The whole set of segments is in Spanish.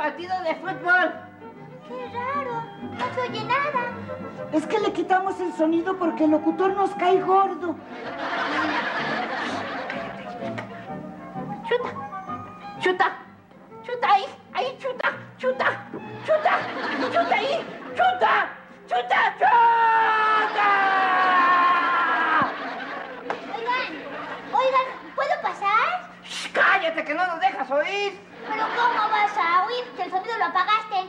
partido de fútbol. ¡Qué raro! No se oye nada. Es que le quitamos el sonido porque el locutor nos cae gordo. Chuta, chuta, chuta ahí, chuta, chuta, chuta, chuta ahí, chuta, chuta, chuta. Oigan, ¿puedo pasar? Shh, cállate que no nos dejas oír. ¿Pero cómo vas a oír si el sonido lo apagaste?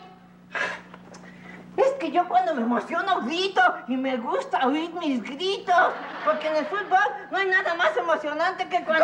Es que yo cuando me emociono grito y me gusta oír mis gritos, porque en el fútbol no hay nada más emocionante que cuando...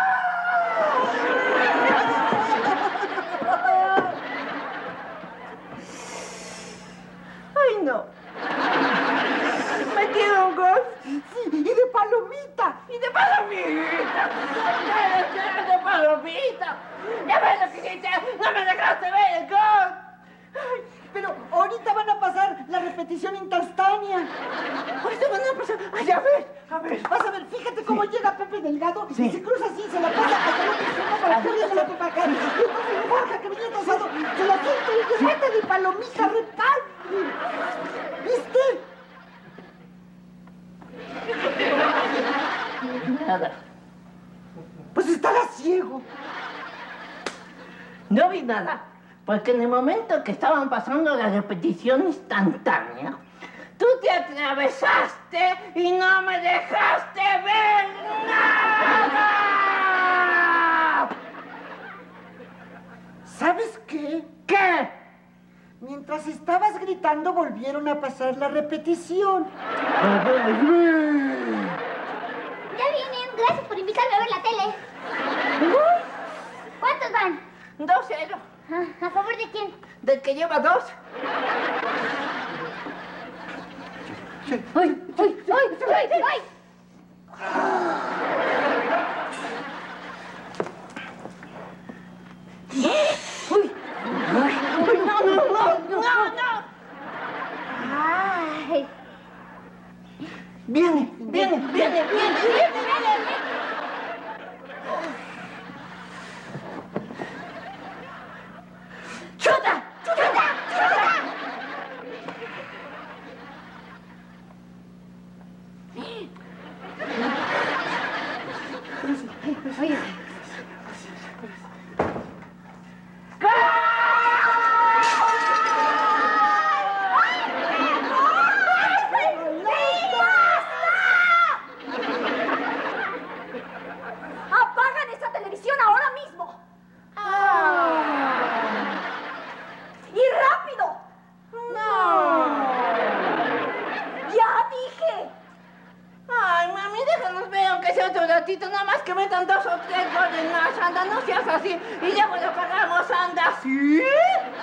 ¡Ay, no! ¡Metieron un gol! Sí, y de palomita. ¡Y de palomita! ¡De palomita! ¡Ya ves lo que hiciste! ¡No me dejaste ver el gol! Ay, pero ahorita van a pasar la repetición instantánea. Ahorita van a pasar... ¡Ay, a ver! Vas a ver, fíjate cómo llega Pepe Delgado Sí. y se cruza así, se la pasa hasta el otro extremo para que se la topa acá. Y entonces Borja, que venía atrasado, se la siente y remata de palomita, reparte. ¿Viste? Nada. Pues estará ciego. No vi nada, porque en el momento que estaban pasando la repetición instantánea, tú te atravesaste y no me dejaste ver nada. ¿Sabes qué? ¿Qué? Mientras estabas gritando, volvieron a pasar la repetición. Ya vienen. Gracias por invitarme a ver la tele. ¿Cuántos van? 2-0. ¿A favor de quién? Del que lleva 2. ¡Ay! ¡Ay! ¡Ay! ¡Ay! ¡Ay! ¡Uy! ¡Uy! ¡No, no, no! ¡No, no! ¡Ay! Viene, viene, viene, viene, viene. ¡Chuta! ¡Chuta! ¡Chuta! Oye. ¡Apagan esa televisión ahora mismo! ¡Y rápido! ¡Ya dije! Ay, mami, déjanos ver aunque sea otro ratito, nada más que metan 2 o 3 goles más, anda, no seas así, y luego lo pagamos, anda, ¿sí?